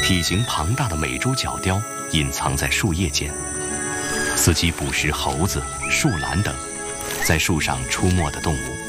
体型庞大的美洲角雕隐藏在树叶间，伺机捕食猴子、树懒等在树上出没的动物。